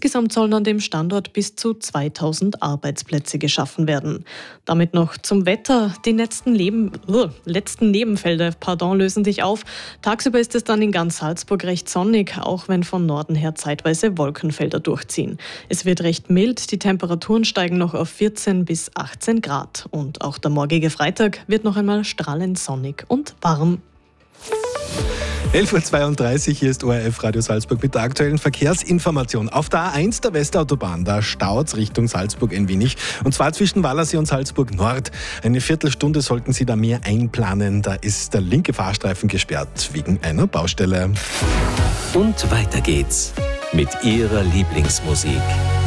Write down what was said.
Insgesamt sollen an dem Standort bis zu 2000 Arbeitsplätze geschaffen werden. Damit noch zum Wetter. Die letzten Nebenfelder lösen sich auf. Tagsüber ist es dann in ganz Salzburg recht sonnig, auch wenn von Norden her zeitweise Wolkenfelder durchziehen. Es wird recht mild, die Temperaturen steigen noch auf 14 bis 18 Grad. Und auch der morgige Freitag wird noch einmal strahlend sonnig und warm. 11.32 Uhr, hier ist ORF Radio Salzburg mit der aktuellen Verkehrsinformation. Auf der A1 der Westautobahn, da staut es Richtung Salzburg ein wenig. Und zwar zwischen Wallersee und Salzburg Nord. Eine Viertelstunde sollten Sie da mehr einplanen. Da ist der linke Fahrstreifen gesperrt wegen einer Baustelle. Und weiter geht's mit Ihrer Lieblingsmusik.